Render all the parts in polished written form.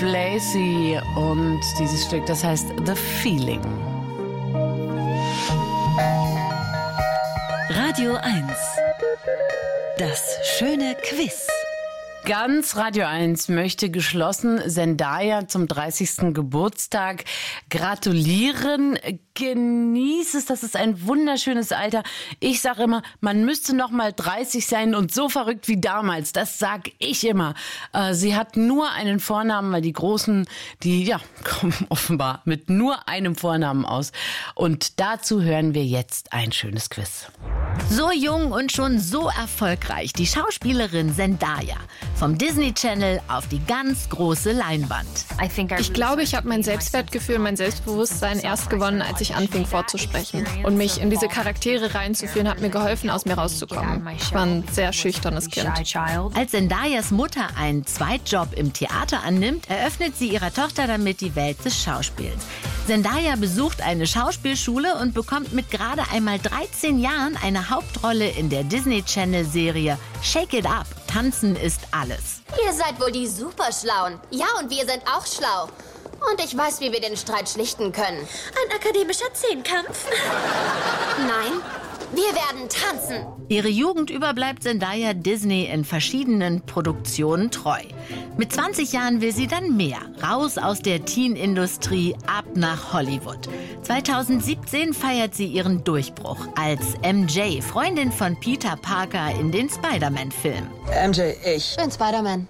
Lacey und dieses Stück, das heißt The Feeling. Radio 1. Das schöne Quiz. Ganz Radio 1 möchte geschlossen Zendaya zum 30. Geburtstag gratulieren. Genieß es, das ist ein wunderschönes Alter. Ich sage immer, man müsste noch mal 30 sein und so verrückt wie damals. Das sag ich immer. Sie hat nur einen Vornamen, weil die Großen, die kommen offenbar mit nur einem Vornamen aus. Und dazu hören wir jetzt ein schönes Quiz. So jung und schon so erfolgreich. Die Schauspielerin Zendaya. Vom Disney Channel auf die ganz große Leinwand. Ich glaube, ich habe mein Selbstwertgefühl, mein Selbstbewusstsein erst gewonnen, als ich anfing vorzusprechen. Und mich in diese Charaktere reinzuführen, hat mir geholfen, aus mir rauszukommen. Ich war ein sehr schüchternes Kind. Als Zendayas Mutter einen Zweitjob im Theater annimmt, eröffnet sie ihrer Tochter damit die Welt des Schauspiels. Zendaya besucht eine Schauspielschule und bekommt mit gerade einmal 13 Jahren eine Hauptrolle in der Disney Channel Serie Shake It Up. Tanzen ist alles. Ihr seid wohl die Superschlauen. Ja, und wir sind auch schlau. Und ich weiß, wie wir den Streit schlichten können. Ein akademischer Zehnkampf. Nein, wir werden tanzen. Ihre Jugend über bleibt Zendaya Disney in verschiedenen Produktionen treu. Mit 20 Jahren will sie dann mehr. Raus aus der Teen-Industrie, ab nach Hollywood. 2017 feiert sie ihren Durchbruch als MJ, Freundin von Peter Parker in den Spider-Man-Filmen. MJ, ich bin Spider-Man.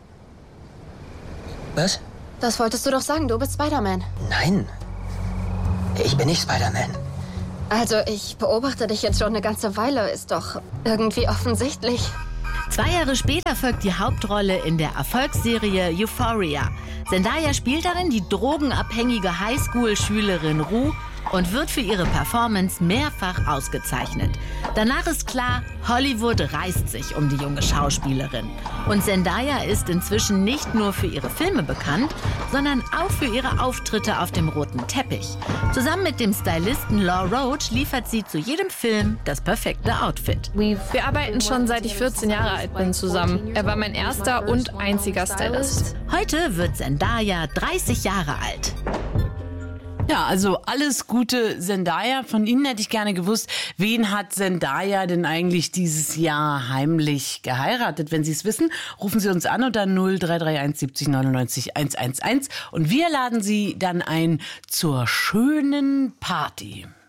Was? Das wolltest du doch sagen, du bist Spider-Man. Nein, ich bin nicht Spider-Man. Also, ich beobachte dich jetzt schon eine ganze Weile, ist doch irgendwie offensichtlich. 2 Jahre später folgt die Hauptrolle in der Erfolgsserie Euphoria. Zendaya spielt darin die drogenabhängige Highschool-Schülerin Rue und wird für ihre Performance mehrfach ausgezeichnet. Danach ist klar, Hollywood reißt sich um die junge Schauspielerin. Und Zendaya ist inzwischen nicht nur für ihre Filme bekannt, sondern auch für ihre Auftritte auf dem roten Teppich. Zusammen mit dem Stylisten Law Roach liefert sie zu jedem Film das perfekte Outfit. Wir arbeiten schon seit ich 14 Jahre alt bin zusammen. Er war mein erster und einziger Stylist. Heute wird Zendaya 30 Jahre alt. Ja, also alles Gute, Zendaya. Von Ihnen hätte ich gerne gewusst, wen hat Zendaya denn eigentlich dieses Jahr heimlich geheiratet? Wenn Sie es wissen, rufen Sie uns an unter 0331 70 99 111 und wir laden Sie dann ein zur schönen Party.